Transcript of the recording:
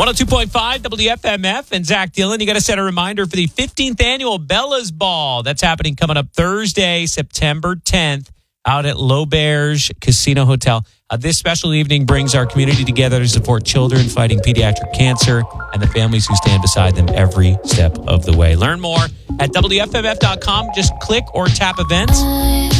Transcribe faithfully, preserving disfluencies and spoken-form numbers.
one oh two point five W F M F and Zach Dillon. You got to set a reminder for the fifteenth annual Bella's Ball. That's happening coming up Thursday, September tenth, out at L'Auberge Casino Hotel. Uh, this special evening brings our community together to support children fighting pediatric cancer and the families who stand beside them every step of the way. Learn more at W F M F dot com. Just click or tap events.